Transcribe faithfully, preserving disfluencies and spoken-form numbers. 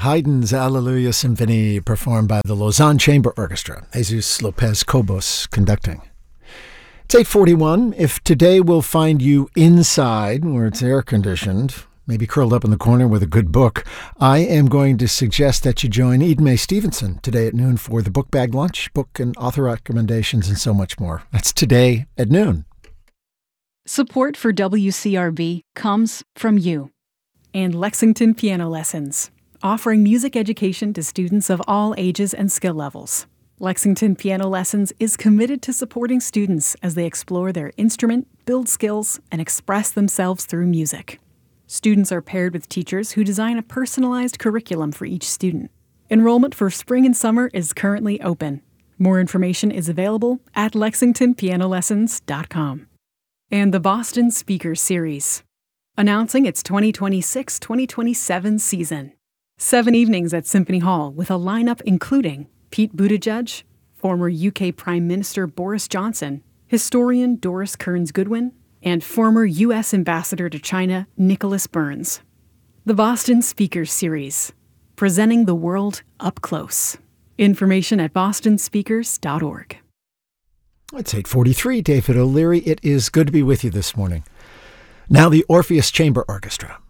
Haydn's Alleluia Symphony, performed by the Lausanne Chamber Orchestra. Jesus Lopez Cobos conducting. It's eight forty-one. If today will find you inside, where it's air-conditioned, maybe curled up in the corner with a good book, I am going to suggest that you join Eden Mae Stevenson today at noon for the Book Bag Lunch, book and author recommendations, and so much more. That's today at noon. Support for W C R B comes from you. And Lexington Piano Lessons, offering music education to students of all ages and skill levels. Lexington Piano Lessons is committed to supporting students as they explore their instrument, build skills, and express themselves through music. Students are paired with teachers who design a personalized curriculum for each student. Enrollment for spring and summer is currently open. More information is available at lexington piano lessons dot com. And the Boston Speakers Series, announcing its twenty twenty-six twenty twenty-seven season. Seven evenings at Symphony Hall with a lineup including Pete Buttigieg, former U K Prime Minister Boris Johnson, historian Doris Kearns Goodwin, and former U S Ambassador to China Nicholas Burns. The Boston Speakers Series, presenting the world up close. Information at boston speakers dot org. It's eight forty-three. David O'Leary. It is good to be with you this morning. Now the Orpheus Chamber Orchestra.